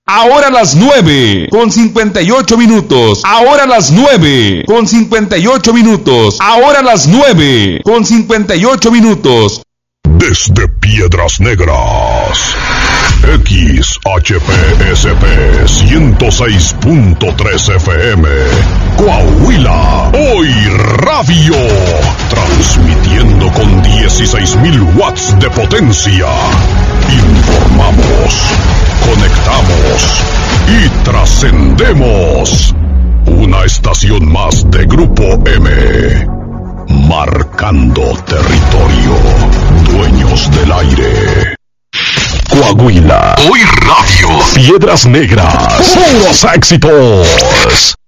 ahora las 9:58. Ahora las 9:58. Ahora las 9:58. Desde Piedras Negras, XHPSP 106.3 FM, Coahuila, Hoy Radio, transmitiendo con 16,000 watts de potencia. Informamos, conectamos y trascendemos. Una estación más de Grupo M. Marcando territorio, dueños del aire. Coahuila, Hoy Radio, Piedras Negras, puros éxitos.